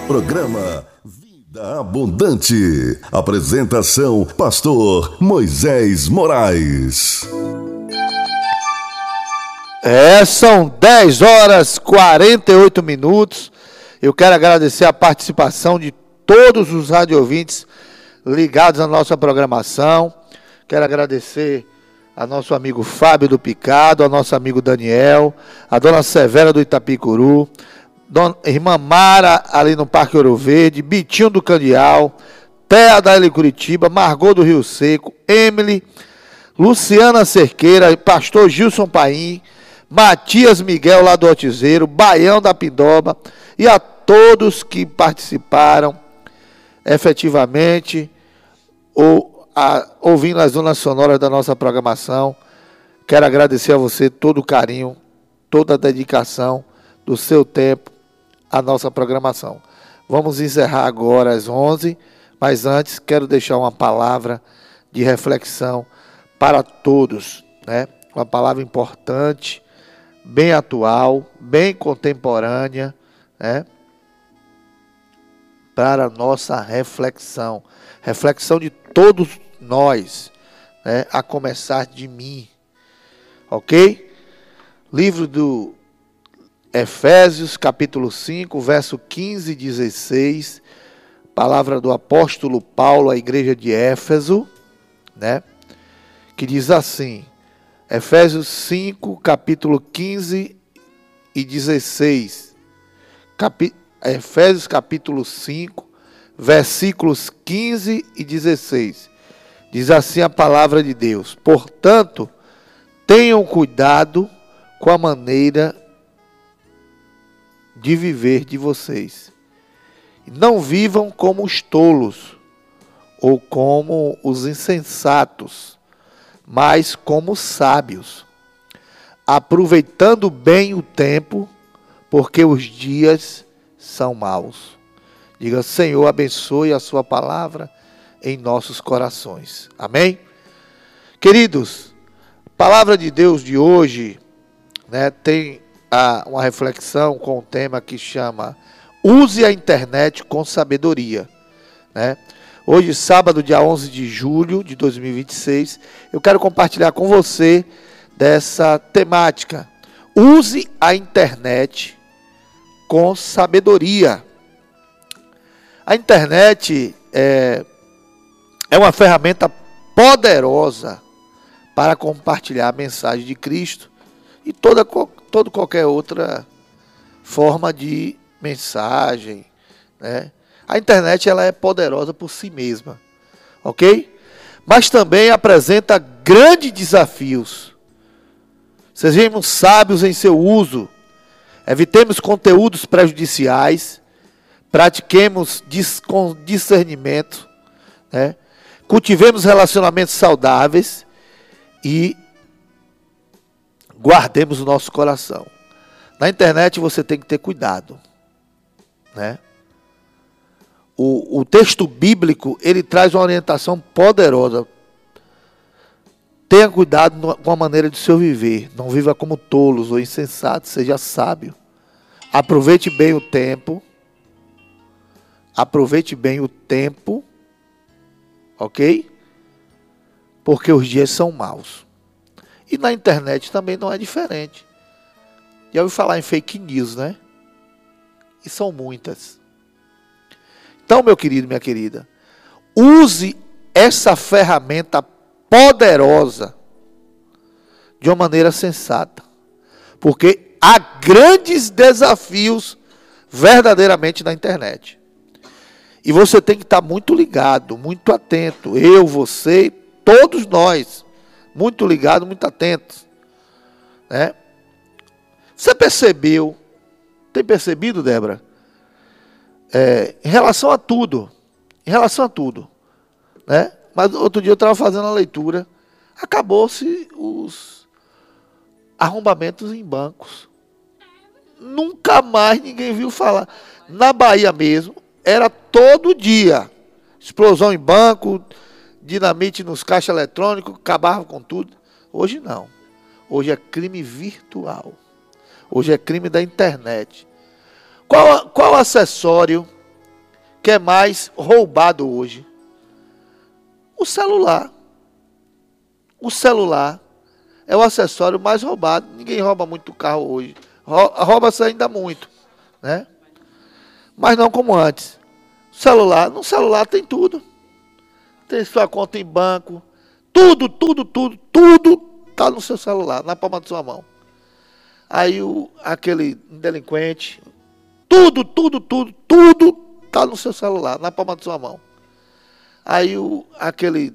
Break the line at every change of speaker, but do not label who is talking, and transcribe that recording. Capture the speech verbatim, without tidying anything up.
Programa Vida Abundante. Apresentação: Pastor Moisés Moraes.
É, são dez horas e quarenta e oito minutos. Eu quero agradecer a participação de todos os radiovintes ligados à nossa programação. Quero agradecer a nosso amigo Fábio do Picado, a nosso amigo Daniel, a dona Severa do Itapicuru, dona irmã Mara ali no Parque Ouro Verde, Bitinho do Candial, Thea da L Curitiba, Margot do Rio Seco, Emily, Luciana Cerqueira, pastor Gilson Paim, Matias Miguel lá do Otizeiro, Baião da Pindoba e a todos que participaram efetivamente ou a, ouvindo as zonas sonoras da nossa programação. Quero agradecer a você todo o carinho, toda a dedicação do seu tempo à nossa programação. Vamos encerrar agora às onze, mas antes quero deixar uma palavra de reflexão para todos, né? Uma palavra importante, bem atual, bem contemporânea, né? Para a nossa reflexão. Reflexão de todos nós, né? A começar de mim. Ok? Livro do Efésios, capítulo cinco, verso quinze e dezesseis. Palavra do apóstolo Paulo à igreja de Éfeso, né? Que diz assim... Efésios cinco, capítulo quinze e dezesseis. Capi... Efésios capítulo cinco, versículos quinze e dezesseis. Diz assim a palavra de Deus: portanto, tenham cuidado com a maneira de viver de vocês. Não vivam como os tolos ou como os insensatos, mas como sábios, aproveitando bem o tempo, porque os dias são maus. Diga: Senhor, abençoe a sua palavra em nossos corações. Amém? Queridos, a palavra de Deus de hoje, né, tem a, uma reflexão com um tema que chama Use a internet com sabedoria, né? Hoje, sábado, dia onze de julho de dois mil e vinte e seis, eu quero compartilhar com você dessa temática. Use a internet com sabedoria. A internet é, é uma ferramenta poderosa para compartilhar a mensagem de Cristo e toda, toda qualquer outra forma de mensagem, né? A internet ela é poderosa por si mesma, ok? Mas também apresenta grandes desafios. Sejamos sábios em seu uso, evitemos conteúdos prejudiciais, pratiquemos com discernimento, né? Cultivemos relacionamentos saudáveis e guardemos o nosso coração. Na internet você tem que ter cuidado, né? O, o texto bíblico, ele traz uma orientação poderosa. Tenha cuidado com a maneira de seu viver. Não viva como tolos ou insensatos, seja sábio. Aproveite bem o tempo. Aproveite bem o tempo. Ok? Porque os dias são maus. E na internet também não é diferente. Já ouviu falar em fake news, né? E são muitas. Então, meu querido, minha querida, use essa ferramenta poderosa de uma maneira sensata. Porque há grandes desafios verdadeiramente na internet. E você tem que estar muito ligado, muito atento. Eu, você, todos nós, muito ligados, muito atentos, né? Você percebeu, tem percebido, Débora? É, em relação a tudo, em relação a tudo, né? Mas outro dia eu estava fazendo a leitura, acabou-se os arrombamentos em bancos. Nunca mais ninguém viu falar. Na Bahia mesmo, era todo dia. Explosão em banco, dinamite nos caixas eletrônicos, acabava com tudo. Hoje não. Hoje é crime virtual. Hoje é crime da internet. Qual, qual acessório que é mais roubado hoje? O celular. O celular é o acessório mais roubado. Ninguém rouba muito carro hoje. Rouba-se ainda muito, né? Mas não como antes. Celular, no celular tem tudo. Tem sua conta em banco. Tudo, tudo, tudo, tudo está no seu celular, na palma da sua mão. Aí o, aquele delinquente, tudo, tudo, tudo, tudo está no seu celular, na palma da sua mão. Aí o, aquele